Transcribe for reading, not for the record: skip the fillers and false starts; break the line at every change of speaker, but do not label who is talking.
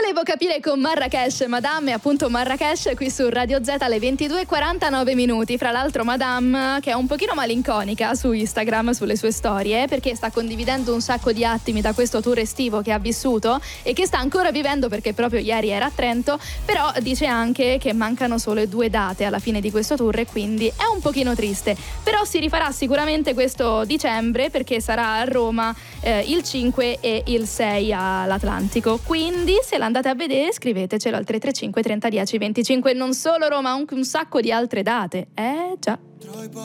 Volevo capire con Marrakesh, Madame, e appunto Marrakesh qui su Radio Z alle 22:49. Fra l'altro Madame, che è un pochino malinconica su Instagram, sulle sue storie, perché sta condividendo un sacco di attimi da questo tour estivo che ha vissuto e che sta ancora vivendo, perché proprio ieri era a Trento, però dice anche che mancano solo 2 date alla fine di questo tour e quindi è un pochino triste. Però si rifarà sicuramente questo dicembre, perché sarà a Roma il 5 e il 6 all'Atlantico. Quindi se l'andate a vedere scrivetecelo al 335 30 10 25. Non solo Roma, anche un sacco di altre date. Già.